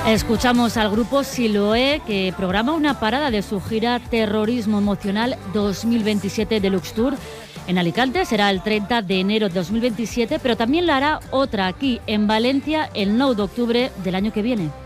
Escuchamos al grupo Siloé, que programa una parada de su gira Terrorismo Emocional 2027 Deluxe Tour. En Alicante será el 30 de enero de 2027, pero también la hará otra aquí, en Valencia, el 9 de octubre del año que viene.